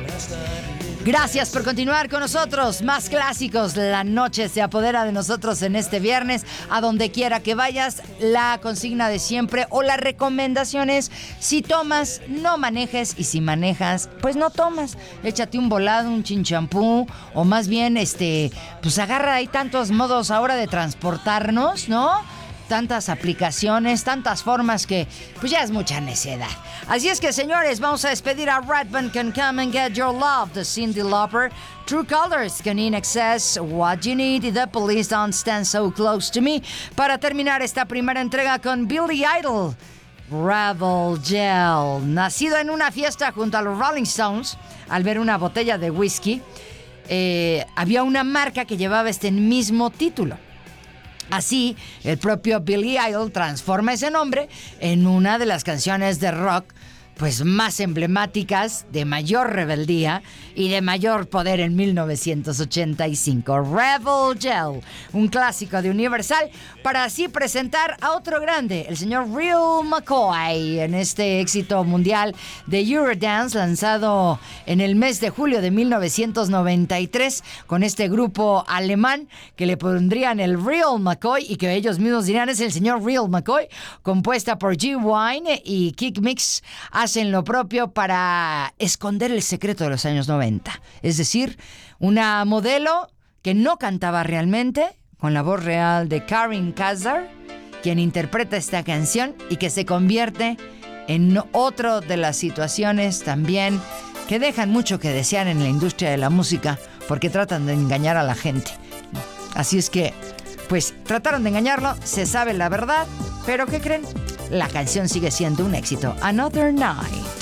Gracias por continuar con nosotros. Más clásicos. La noche se apodera de nosotros en este viernes. A donde quiera que vayas, la consigna de siempre o la recomendación es: si tomas, no manejes, y si manejas, pues no tomas. Échate un volado, un chinchampú, o más bien, pues agarra. Hay tantos modos ahora de transportarnos, ¿no? Tantas aplicaciones, tantas formas que pues ya es mucha necedad. Así es que, señores, vamos a despedir a Redband con Come and Get Your Love de Cyndi Lauper, True Colors con In Excess, What You Need y The Police Don't Stand So Close to Me, para terminar esta primera entrega con Billy Idol, Rebel Gel. Nacido en una fiesta junto a los Rolling Stones, al ver una botella de whisky, había una marca que llevaba este mismo título. Así, el propio Billy Idol transforma ese nombre en una de las canciones de rock pues más emblemáticas, de mayor rebeldía y de mayor poder en 1985. Rebel Gel, un clásico de Universal, para así presentar a otro grande, el señor Real McCoy, en este éxito mundial de Eurodance, lanzado en el mes de julio de 1993, con este grupo alemán que le pondrían el Real McCoy, y que ellos mismos dirían es el señor Real McCoy, compuesta por G. Wine y Kick Mix. Hacen lo propio para esconder el secreto de los años 90. Es decir, una modelo que no cantaba realmente, con la voz real de Karen Kazar, quien interpreta esta canción y que se convierte en otra de las situaciones también que dejan mucho que desear en la industria de la música, porque tratan de engañar a la gente. Así es que, pues, trataron de engañarlo, se sabe la verdad, pero ¿qué creen? La canción sigue siendo un éxito. Another Night.